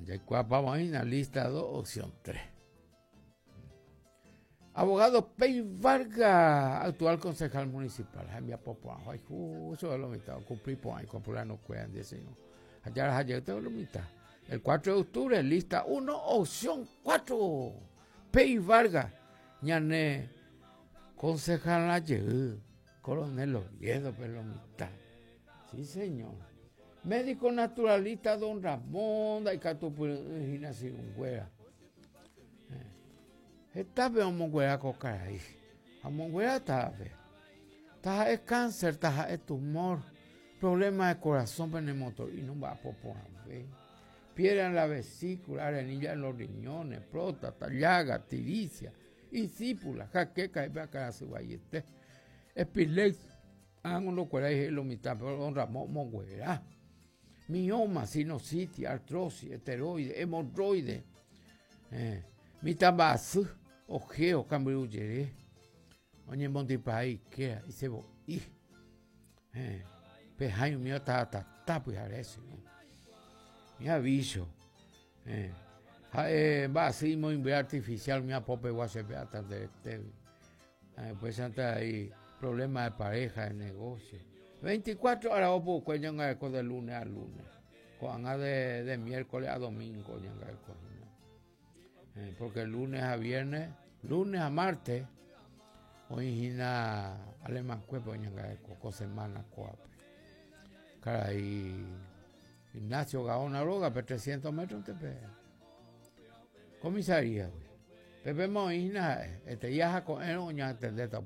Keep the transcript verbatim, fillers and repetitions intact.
De cual vamos a ir a lista dos, opción tres. Abogado Pei Vargas, actual concejal municipal. Jaime Popo, ay, eso es lo mitad. Cumplir por ahí, cumplir no cuidan, dice no. Allá ayer tengo lo mitad. El cuatro de octubre, lista uno, opción cuatro. Pei Vargas, ñané, concejal ayer, coronel Oviedo, pero lo mitad. Sí, señor. Médico naturalista don Ramón, Daicatupurina Sirungüera. Esta vez vamos a cocar ahí. Vamos a esta vez. Taja es cáncer, taja es tumor, problema de corazón, pneumotor y no va a poponar. Piedra en la vesícula, arenilla en los riñones, próstata, llaga, tiricia, discípula, jaqueca y vaca su vallete. Epilepsia, hagan uno cuera y lo mitad, pero don Ramón Monguera. Mioma, sinusitis, artrosis, esteroide, hemorroide, eh, mitabas, ojeo, cambriulleré, oye, montipaí, que y se y eh, pejaño mío está está pues eso, mi aviso, eh, eh, va así muy artificial, mi apope guasepe hasta de este, pues antes ahí problemas de pareja, de negocio. veinticuatro horas o poco de lunes a lunes, con de, de miércoles a domingo, eh, porque lunes a viernes, lunes a martes, hoy na alemán cuerpo con semana coape. Caray, Ignacio Gaona Roga, por trescientos metros te pega. Comisaría, Pepe Moina, este ya con él, oña atender